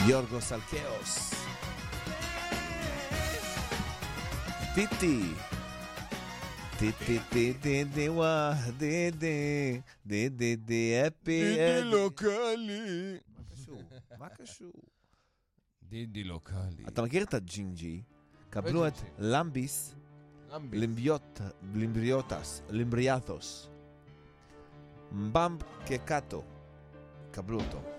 יורגוס אלקאוס. טיטי. טיטי טיטי די וואה די די די די די אפי דידי לוקלי. מה קשור? דידי לוקלי. אתה מכיר את הג'ינג'י? קבלו את למביס לימבריאטוס מבמב קקאטו, קבלו אותו.